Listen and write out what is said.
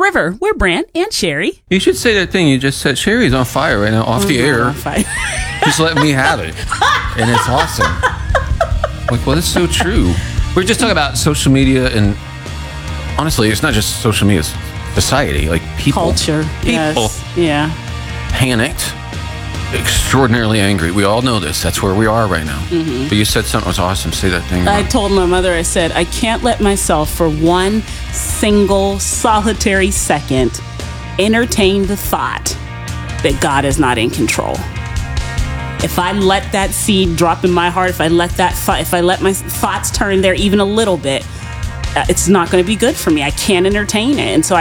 river. We're Brant and Sherry. You should say that thing you just said. Sherry's on fire right now, off the air. Just let me have it. And it's awesome. Like, well, it's so true. We're just talking about social media, and honestly, it's not just social media, it's society. Like, people. Culture. People. Yes. Yeah. Panicked. Extraordinarily angry. We all know this. That's where we are right now. Mm-hmm. But you said something was awesome. Say that thing. I told my mother, I said, I can't let myself for one single solitary second entertain the thought that God is not in control. If I let that seed drop in my heart, if I let my thoughts turn there even a little bit, it's not going to be good for me. I can't entertain it. And so